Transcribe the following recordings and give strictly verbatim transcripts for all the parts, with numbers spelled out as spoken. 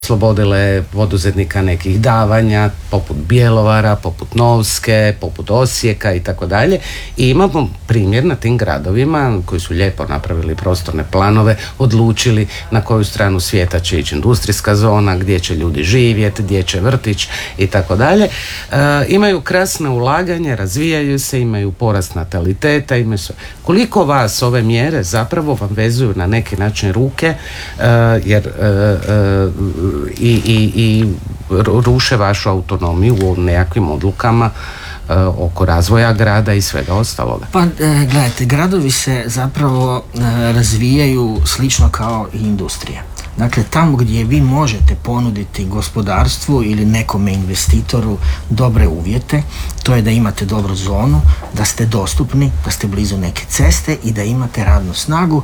oslobodile poduzetnika nekih davanja, poput Bjelovara, poput Novske, poput Osijeka i tako dalje. I imamo primjer na tim gradovima koji su lijepo napravili prostorne planove, odlučili na koju stranu svijeta će ići industrijska zona, gdje će ljudi živjeti, gdje će vrtić i tako dalje. Imaju krasne ulaganje, razvijaju se, imaju porast nataliteta, imaju sve. Koliko vas ove mjere zapravo vam vezuju na neki način ruke, uh, jer uh, uh, I, i, i ruše vašu autonomiju u nekakvim odlukama e, oko razvoja grada i svega ostaloga? Pa, e, gledajte, gradovi se zapravo e, razvijaju slično kao i industrija. Dakle, tamo gdje vi možete ponuditi gospodarstvu ili nekome investitoru dobre uvjete, to je da imate dobru zonu, da ste dostupni, da ste blizu neke ceste i da imate radnu snagu,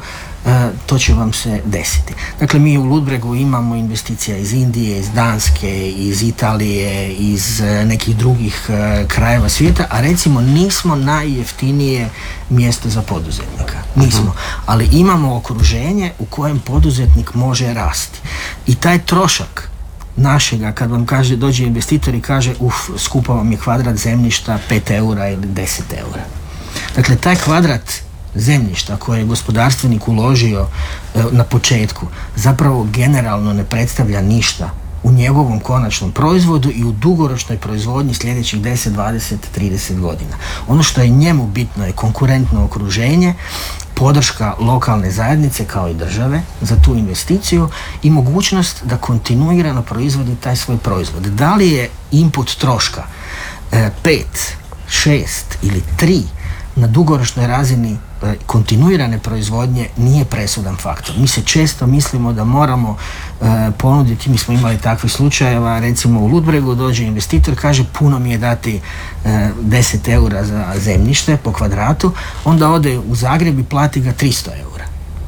to će vam se desiti. Dakle, mi u Ludbregu imamo investicija iz Indije, iz Danske, iz Italije, iz nekih drugih krajeva svijeta, a recimo nismo najjeftinije mjesto za poduzetnika. Nismo. Ali imamo okruženje u kojem poduzetnik može rasti. I taj trošak našega, kad vam kaže, dođe investitor i kaže, uf, skupo vam je kvadrat zemljišta pet eura ili deset eura. Dakle, taj kvadrat zemljišta koje je gospodarstvenik uložio e, na početku zapravo generalno ne predstavlja ništa u njegovom konačnom proizvodu i u dugoročnoj proizvodnji sljedećih deset, dvadeset, trideset godina. Ono što je njemu bitno je konkurentno okruženje, podrška lokalne zajednice kao i države za tu investiciju i mogućnost da kontinuirano proizvodi taj svoj proizvod. Da li je input troška e, pet, šest ili tri na dugoročnoj razini e, kontinuirane proizvodnje nije presudan faktor. Mi se često mislimo da moramo e, ponuditi, mi smo imali takvih slučajeva, recimo u Ludbregu dođe investitor, kaže puno mi je dati e, deset eura za zemljište po kvadratu, onda ode u Zagreb i plati ga tristo eura.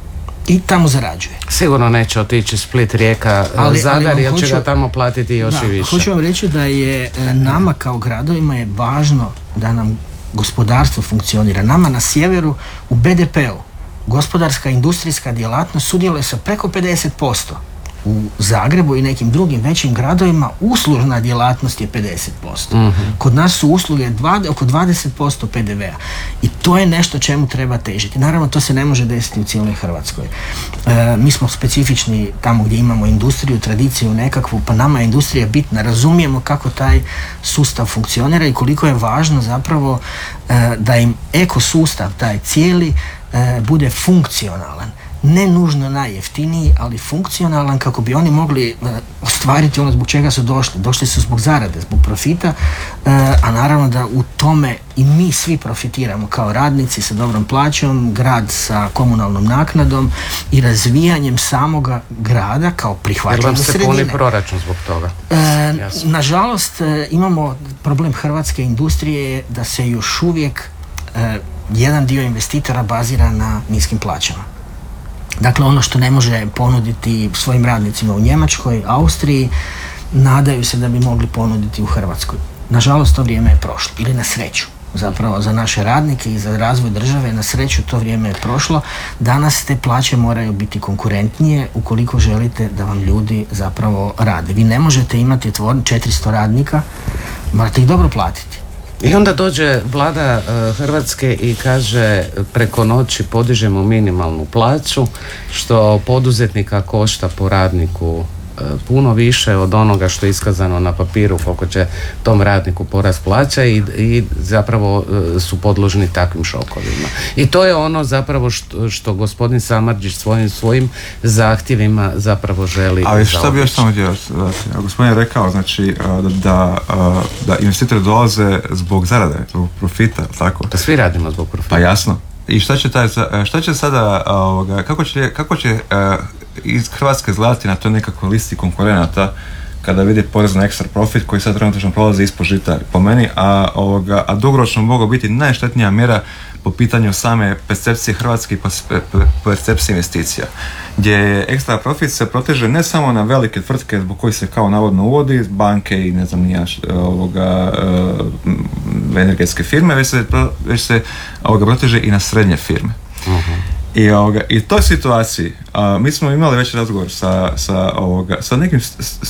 I tamo zarađuje. Sigurno neće otići Split, Rijeka, ali, Zadar, jer će ga tamo platiti još da, i više. Hoću vam reći da je nama kao gradovima je važno da nam gospodarstvo funkcionira. Nama na sjeveru u be de pe u gospodarska industrijska djelatnost sudjeluje sa preko pedeset posto. U Zagrebu i nekim drugim većim gradovima uslužna djelatnost je pedeset posto. Mm-hmm. Kod nas su usluge dva, oko dvadeset posto pe de ve a. I to je nešto čemu treba težiti. Naravno, to se ne može desiti u cijeloj Hrvatskoj. E, mi smo specifični tamo gdje imamo industriju, tradiciju nekakvu, pa nama je industrija bitna. Razumijemo kako taj sustav funkcionira i koliko je važno zapravo e, da im ekosustav, taj cijeli, e, bude funkcionalan. Ne nužno najjeftiniji, ali funkcionalan kako bi oni mogli uh, ostvariti ono zbog čega su došli. Došli su zbog zarade, zbog profita, uh, a naravno da u tome i mi svi profitiramo kao radnici sa dobrom plaćom, grad sa komunalnom naknadom i razvijanjem samoga grada kao prihvaćanje sredine. Jer vam se puni proračun zbog toga? Uh, nažalost, uh, imamo problem hrvatske industrije da se još uvijek uh, jedan dio investitora bazira na niskim plaćama. Dakle, ono što ne može ponuditi svojim radnicima u Njemačkoj, Austriji, nadaju se da bi mogli ponuditi u Hrvatskoj. Nažalost, to vrijeme je prošlo. Ili na sreću. Zapravo, za naše radnike i za razvoj države, na sreću to vrijeme je prošlo. Danas te plaće moraju biti konkurentnije ukoliko želite da vam ljudi zapravo rade. Vi ne možete imati tvornicu četiristo radnika, morate ih dobro platiti. I onda dođe vlada uh, Hrvatske i kaže preko noći podižemo minimalnu plaću, što poduzetnika košta po radniku uh, puno više od onoga što je iskazano na papiru koliko će tom radniku porast plaća i, i zapravo uh, su podložni takvim šokovima. I to je ono zapravo što, što gospodin Samardžić svojim svojim zahtjevima zapravo želi. Ali što bi još samo htio, gospodin je rekao, znači da, da, da investitori dolaze zbog zarade, zbog profita, tako? Da svi radimo zbog profita. Pa jasno. I šta će, taj, šta će sada, ovoga, kako će, kako će iz Hrvatske izgledati na toj nekakvoj listi konkurenata kada vidi porez na ekstra profit koji sad trenutno prolazi ispod žita po meni, a, ovoga, a dugoročno mogu biti najštetnija mjera po pitanju same percepcije Hrvatske i percepcije investicija, gdje je ekstra profit se proteže ne samo na velike tvrtke zbog kojih se kao navodno uvodi, banke i ne znam nija ovoga, energetske firme, već se, već se ovoga proteže i na srednje firme. Uh-huh. I, ovoga, i u toj situaciji a, mi smo imali već razgovor sa, sa, ovoga, sa nekim